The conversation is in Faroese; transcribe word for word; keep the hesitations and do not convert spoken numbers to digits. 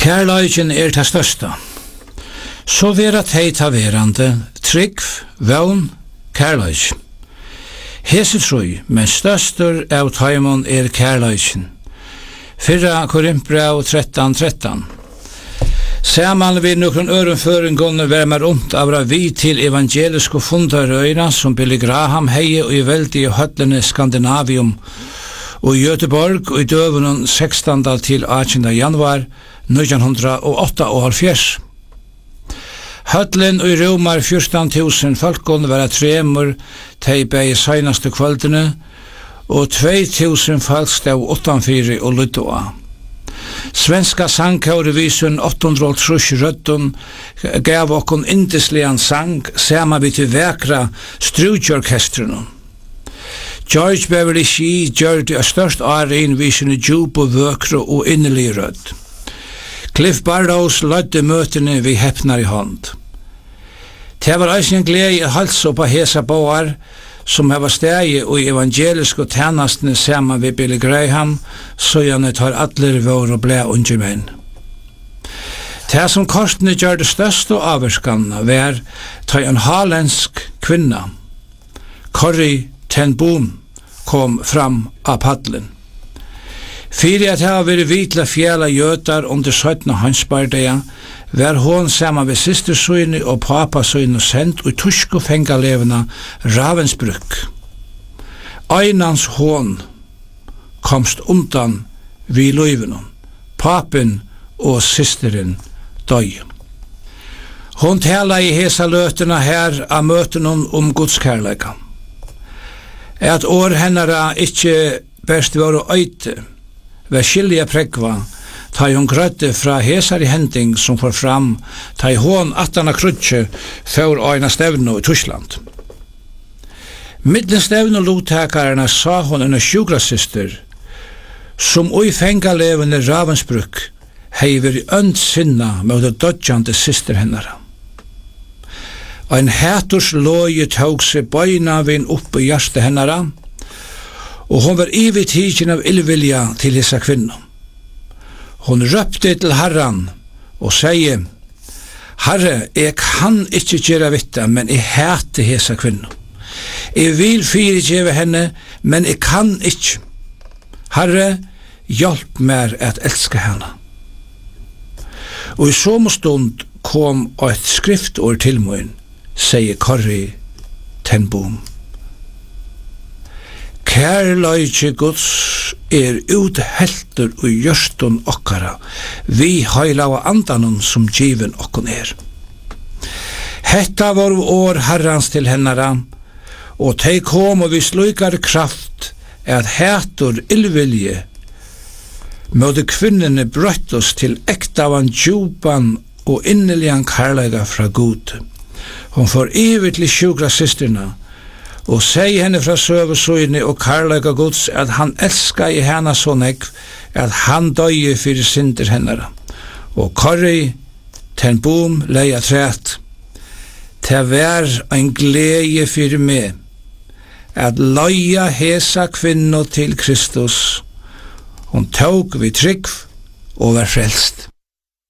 Kærleiken er det største. Så vera tei ta verande, trygg, vøvn, kærleik. Hese troi, men størstur av taimon er kærleiken. Fyrra Korinthbrev trettan trettan. Saman vi nokron ørenføringene være mer ondt av vi til evangeliske fundarøyra som Billy Graham heie og i veldig høllene Skandinavium og i Göteborg og i døvenen sekstende til attjende januar nittenhundraåttaoghalvfjerds. Høtlen og i Romar fjortan tusen folkene var tremur til bei seinaste kvöldene og tvei tusen folk stod utanfyrir og lyttoa. Svenska sangkårevisen åtte hundre og trus røddun gav okkon indeslian sang sama vi til vekra strudjorkestrunum. George Beverly Shee gjør det størst åren vi sine djup og vøkre og innerlig rødd. Cliff Barrows lødde møtene vi heppnar i hånd. Det var eisen glede i halso på hesa boar som hava stegi og i evangelisk og tjenestene saman vi Billy Graham, så gjerne tar atler vår og ble unge menn. Det som kortene gjør det største avverskanna var ta en hollandsk kvinna, Corrie ten Boom, kom fram av paddelen. Fyrir at hava vært vitla fjela jötar under søttna hansbardeia, var hon saman ved sistersøyne og papasøyne sendt og tusk og fengalevna Ravensbrück. Einans hon komst undan vi løyvenon, papen og sisteren døy. Hon tala i hesa løtena her av møtenon om godskærleika. At år hennara ikkje best var å øyte, var skilja pregva, ta hon grøtte fra hesar i hending som får fram, ta hon attana krutje for øyna stevno i Tyskland. Middelen stevno lottakarna sa hon en sjukrasyster, som ui fengalevende Ravensbrück heiver i ønd sinna med det dødjande syster hennara. Ein hæturs loje tåg seg bøyna vinn oppe i hjärste hennara, og hon var ivig tidsin av illvilja til hessa kvinna. Hon røpte til Herran og sier, Herre, jeg kan ikkje gjøre vitta, men jeg hæte hessa kvinna. Jeg vil fyrirgjeve henne, men jeg kan ikkje. Herre, hjelp mer at elska henne. Og i samme stund kom et skriftord til mun, sier Corrie ten Boom. Kærleiki Guds er utheltur og gjørstun okkara, vi heila av andanon som given okkon er. Hetta var år herrans til hennara, og tei kom og vi slukar kraft at hætur illvilje møte kvinnene brøtt oss til ektavan djupan og inneligan kærleika fra Gud. Hon får evigt til sjukra systerna, og seg henne fra søvesøyne og kærleika Guds at han elska i henne så nekv at han døye fyrir synder hennara. Og Corrie ten Boom leia træt. Det var ein glede fyrir meg at leia hesa kvinno til Kristus. Hon tåg vi trygg og var frelst.